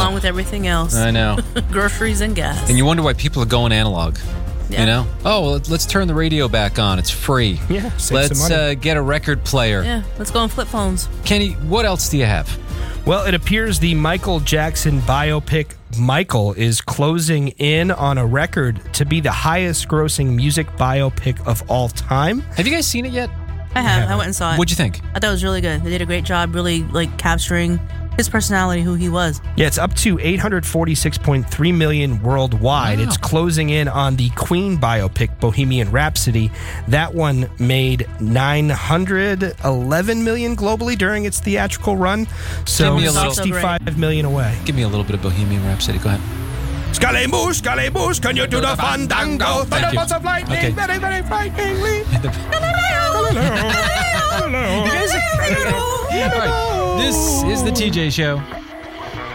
along with everything else. I know. Groceries and gas. And you wonder why people are going analog. Yeah. You know? Oh, well, let's turn the radio back on. It's free. Yeah, save Let's some money. get a record player. Yeah, let's go on flip phones. Kenny, what else do you have? Well, it appears the Michael Jackson biopic Michael is closing in on a record to be the highest grossing music biopic of all time. Have you guys seen it yet? I have. I went and saw it. What'd you think? I thought it was really good. They did a great job really capturing his personality, who he was. Yeah, it's up to 846.3 million worldwide. Wow. It's closing in on the Queen biopic Bohemian Rhapsody. That one made 911 million globally during its theatrical run. So Give me a little- 65 million away. Give me a little bit of Bohemian Rhapsody. Go ahead. Scaramouche, can you do the fandango? Thank you. Thunderbolts of lightning, Okay. very, very frighteningly. All right, this is the TJ Show.